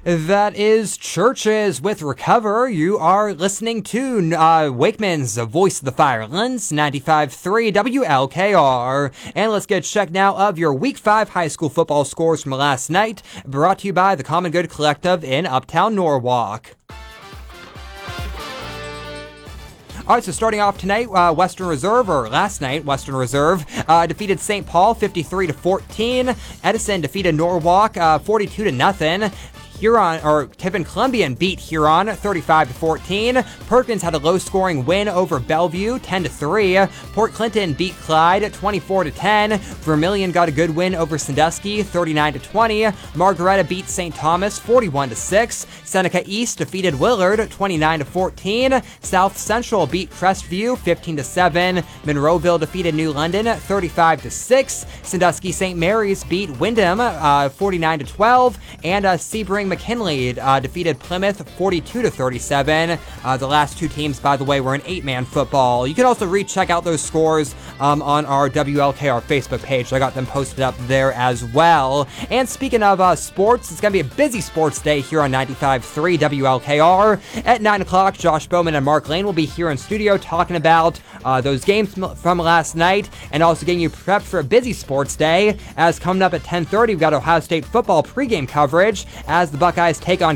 That is Churches with Recover. You are listening to Wakeman's Voice of the Firelands, 95.3 WLKR. And let's get a check now of your Week 5 high school football scores from last night, brought to you by the Common Good Collective in Uptown Norwalk. All right, so starting off tonight, last night, Western Reserve defeated St. Paul 53-14. Edison defeated Norwalk 42-0. Tiffin Columbian beat Huron 35-14. Perkins had a low-scoring win over Bellevue 10-3. Port Clinton beat Clyde 24-10. Vermilion got a good win over Sandusky 39-20. Margaretta beat St. Thomas 41-6. Seneca East defeated Willard 29-14. South Central beat Crestview 15-7. Monroeville defeated New London 35-6. Sandusky St. Mary's beat Windham 49-12. And Sebring McKinley defeated Plymouth 42-37. The last two teams, by the way, were in 8-man football. You can also check out those scores on our WLKR Facebook page. I got them posted up there as well. And speaking of sports, it's going to be a busy sports day here on 95.3 WLKR. At 9 o'clock, Josh Bowman and Mark Lane will be here in studio talking about those games from last night and also getting you prepped for a busy sports day. As coming up at 10:30, we've got Ohio State football pregame coverage as the Buckeyes take on